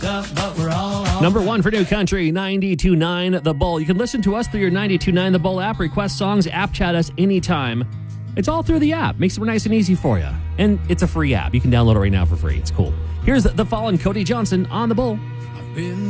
stuff, but we're all Number one for New Country, 92.9 The Bull. You can listen to us through your 92.9 The Bull app, request songs, app chat us anytime. It's all through the app. Makes it nice and easy for you. And it's a free app. You can download it right now for free. It's cool. Here's The Fallen, Cody Johnson on The Bull. I've been